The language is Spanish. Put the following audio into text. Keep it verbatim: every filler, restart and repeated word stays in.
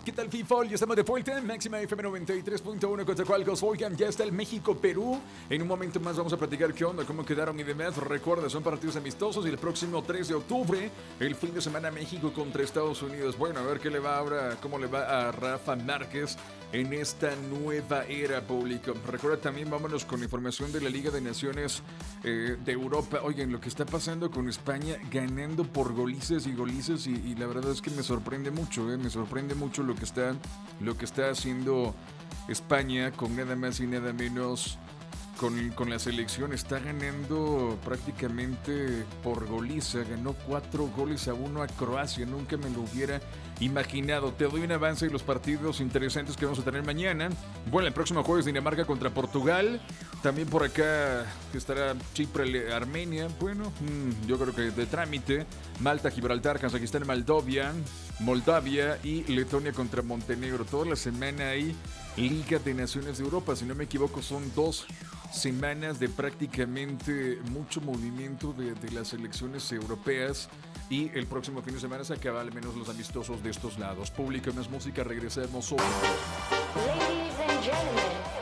¿Qué tal, people? Ya estamos de vuelta en Máxima F M noventa y tres punto uno contra Coatzacoalcos. Oigan, ya está el México-Perú. En un momento más vamos a platicar qué onda, cómo quedaron y demás. Recuerda, son partidos amistosos y el próximo tres de octubre, el fin de semana, México contra Estados Unidos. Bueno, a ver qué le va ahora, cómo le va a Rafa Márquez en esta nueva era pública. Recuerda también, vámonos con información de la Liga de Naciones eh, de Europa. Oigan, lo que está pasando con España, ganando por golizas y golizas, y, y la verdad es que me sorprende mucho, eh, me sorprende mucho lo que está, lo que está haciendo España con nada más y nada menos. Con, con la selección está ganando prácticamente por goliza. Ganó cuatro goles a uno a Croacia. Nunca me lo hubiera imaginado. Te doy un avance de los partidos interesantes que vamos a tener mañana. Bueno, el próximo jueves Dinamarca contra Portugal. También por acá estará Chipre, Armenia. Bueno, mmm, yo creo que de trámite. Malta, Gibraltar, Kazajistán, Moldavia, Moldavia y Letonia contra Montenegro. Toda la semana hay Liga de Naciones de Europa. Si no me equivoco, son dos semanas de prácticamente mucho movimiento de, de las selecciones europeas, y el próximo fin de semana se acaba al menos los amistosos de estos lados. Público, más música, regresamos hoy. Ladies and gentlemen.